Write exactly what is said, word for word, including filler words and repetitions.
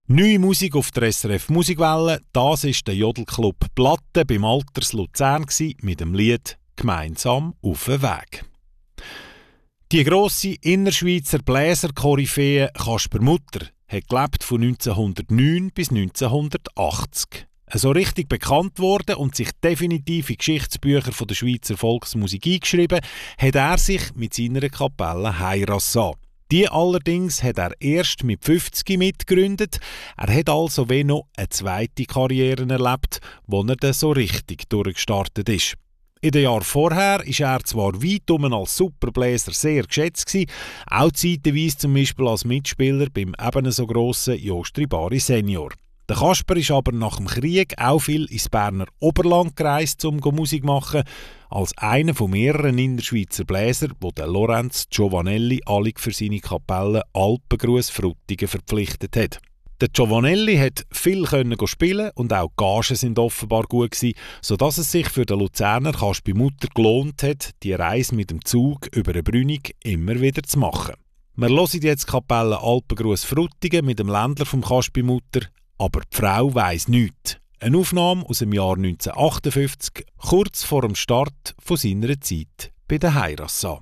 Neue Musik auf der S R F Musikwelle, das ist der Jodelclub Platte beim Alters Luzern mit dem Lied «Gemeinsam auf den Weg». Die grosse Innerschweizer Bläser-Koryphäe Kasper Mutter hat gelebt von neunzehnhundertneun bis neunzehnhundertachtzig. So richtig bekannt worden und sich definitiv in Geschichtsbücher von der Schweizer Volksmusik eingeschrieben, hat er sich mit seiner Kapelle Heirassa. Die allerdings hat er erst mit fünfzig mitgegründet. Er hat also wie noch eine zweite Karriere erlebt, wo er dann so richtig durchgestartet ist. In den Jahren vorher war er zwar weitum als Superbläser sehr geschätzt gewesen, auch zeitweise zum Beispiel als Mitspieler beim ebenso grossen Jost Ribari Senior. Der Kasper ist aber nach dem Krieg auch viel ins Berner Oberland gereist, um Musik zu machen, als einer von mehreren Innerschweizer Bläser, wo der Lorenz Giovanelli allig für seine Kapelle Alpengruß Frutigen verpflichtet hat. Der Giovanelli hat viel können spielen und auch die Gagen sind offenbar gut gewesen, sodass es sich für den Luzerner Kasper Mutter gelohnt hat, die Reise mit dem Zug über eine Brünig immer wieder zu machen. Wir hören jetzt die Kapelle Alpengruß Frutigen mit dem Ländler vom Kasper Mutter, aber die Frau weiss nichts. Eine Aufnahme aus dem Jahr neunzehnhundertachtundfünfzig, kurz vor dem Start von seiner Zeit bei der Heirassa.